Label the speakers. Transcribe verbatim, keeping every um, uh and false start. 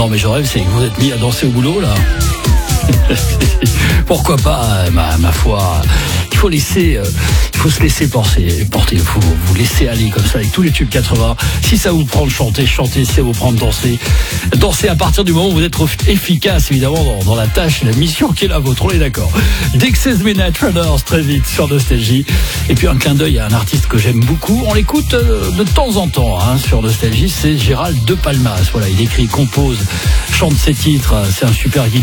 Speaker 1: Non, mais je rêve, c'est que vous êtes mis à danser au boulot, là. Pourquoi pas, ma, ma foi. Il faut laisser, euh, il faut se laisser porter, porter. Il faut vous laisser aller comme ça avec tous les tubes quatre-vingts. Si ça vous prend de chanter, chantez. Si ça vous prend de danser, dansez à partir du moment où vous êtes efficace, évidemment, dans, dans la tâche, la mission qui est la vôtre. On est d'accord. Dexys Midnight Runners, très vite sur Nostalgie. Et puis un clin d'œil à un artiste que j'aime beaucoup. On l'écoute euh, de temps en temps hein, sur Nostalgie. C'est Gérald De Palmas. Voilà, il écrit, compose, chante ses titres. C'est un super guitariste.